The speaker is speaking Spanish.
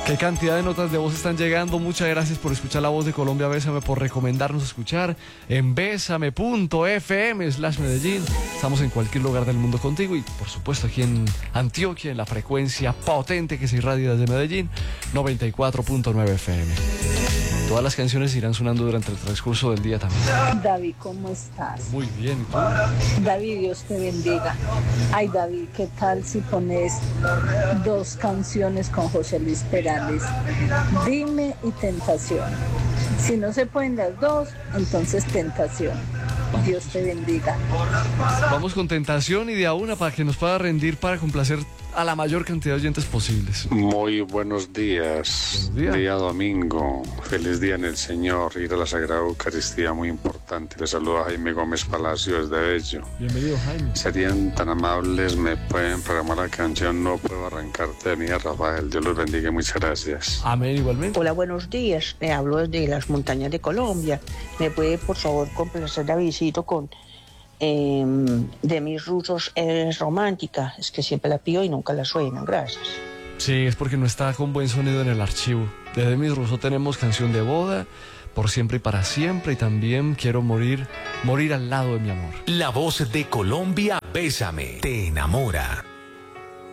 Qué cantidad de notas de voz están llegando. Muchas gracias por escuchar La Voz de Colombia. Bésame, por recomendarnos escuchar en besame.fm/Medellín. Estamos en cualquier lugar del mundo contigo y por supuesto aquí en Antioquia, en la frecuencia potente que se irradia desde Medellín, 94.9 FM. Todas las canciones irán sonando durante el transcurso del día también. David, ¿cómo estás? Muy bien, ¿y tú? David, Dios te bendiga. Ay, David, ¿qué tal si pones dos canciones con José Luis Perales? Dime y Tentación. Si no se pueden las dos, entonces Tentación. Dios te bendiga. Vamos con Tentación y de a una para que nos pueda rendir para complacer a la mayor cantidad de oyentes posibles. Muy buenos días. Buenos días. Día domingo. Feliz día en el Señor. Ir a la Sagrada Eucaristía, muy importante. Les saluda Jaime Gómez Palacio desde Bello. Bienvenido, Jaime. Serían tan amables, me pueden programar la canción No Puedo Arrancarte de mí, Rafael. Dios los bendiga y muchas gracias. Amén, igualmente. Hola, buenos días. Me hablo desde las montañas de Colombia. ¿Me puede, por favor, complacer Davidcito con de mis rusos es romántica? Es que siempre la pido y nunca la suenan. Gracias. Sí, es porque no está con buen sonido en el archivo. De Demis Russo tenemos canción de boda, Por siempre y para siempre, y también Quiero morir al lado de mi amor. La Voz de Colombia, Bésame, te enamora.